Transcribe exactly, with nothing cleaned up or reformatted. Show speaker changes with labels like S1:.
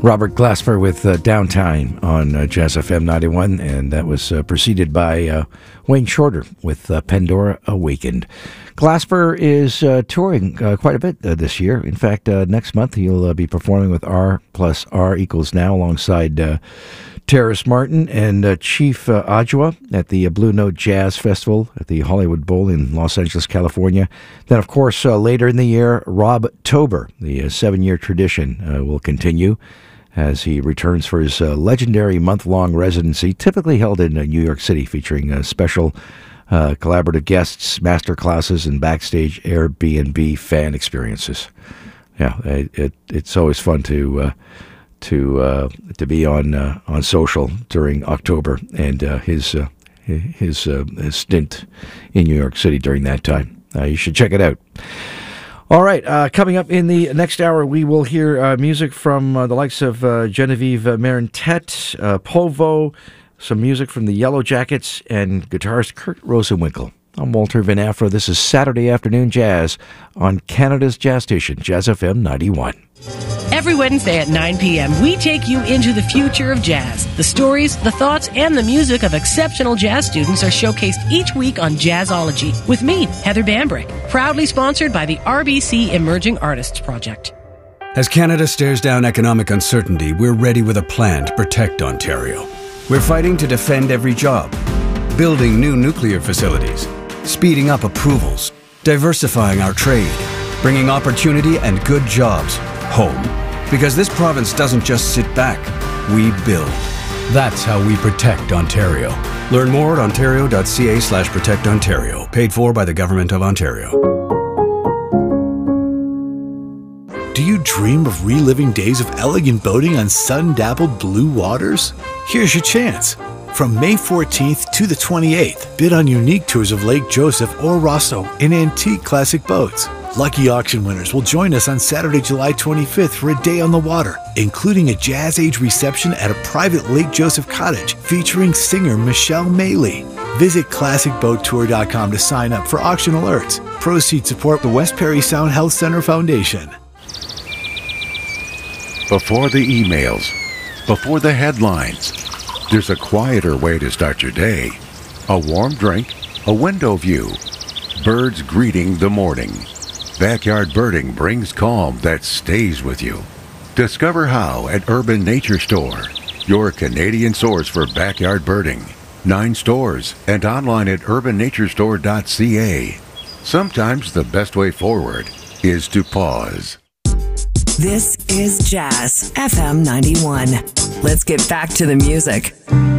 S1: Robert Glasper with uh, Downtime on uh, Jazz F M ninety-one, and that was uh, preceded by uh, Wayne Shorter with uh, Pandora Awakened. Glasper is uh, touring uh, quite a bit uh, this year. In fact, uh, next month he'll uh, be performing with R plus R equals Now alongside uh, Terrace Martin and uh, Chief uh, Adjoa at the uh, Blue Note Jazz Festival at the Hollywood Bowl in Los Angeles, California. Then, of course, uh, later in the year, Rob Tober, the uh, seven-year tradition, uh, will continue as he returns for his uh, legendary month-long residency, typically held in uh, New York City, featuring uh, special uh, collaborative guests, master classes, and backstage Airbnb fan experiences. Yeah, it, it, it's always fun to uh, to uh, to be on uh, on social during October, and uh, his uh, his, uh, his stint in New York City during that time. Uh, you should check it out. All right, uh, coming up in the next hour, we will hear uh, music from uh, the likes of uh, Genevieve Marentet, uh, Polvo, some music from the Yellow Jackets, and guitarist Kurt Rosenwinkel. I'm Walter Van Afro. This is Saturday Afternoon Jazz on Canada's Jazz Station, Jazz F M ninety-one.
S2: Every Wednesday at nine p.m., we take you into the future of jazz. The stories, the thoughts, and the music of exceptional jazz students are showcased each week on Jazzology with me, Heather Bambrick, proudly sponsored by the R B C Emerging Artists Project.
S3: As Canada stares down economic uncertainty, we're ready with a plan to protect Ontario. We're fighting to defend every job, building new nuclear facilities, speeding up approvals, diversifying our trade, bringing opportunity and good jobs home. Because this province doesn't just sit back, we build. That's how we protect Ontario. Learn more at ontario.ca slash protect Ontario. Paid for by the Government of Ontario.
S4: Do you dream of reliving days of elegant boating on sun-dappled blue waters? Here's your chance. From May fourteenth to the twenty-eighth, bid on unique tours of Lake Joseph or Rosso in antique classic boats. Lucky auction winners will join us on Saturday, July twenty-fifth for a day on the water, including a Jazz Age reception at a private Lake Joseph cottage featuring singer Michelle Maley. Visit classic boat tour dot com to sign up for auction alerts. Proceeds support the West Perry Sound Health Center Foundation.
S5: Before the emails, before the headlines, there's a quieter way to start your day. A warm drink, a window view, birds greeting the morning. Backyard birding brings calm that stays with you. Discover how at Urban Nature Store, your Canadian source for backyard birding. Nine stores and online at urban nature store dot c a. Sometimes the best way forward is to pause.
S6: This is Jazz F M ninety-one. Let's get back to the music.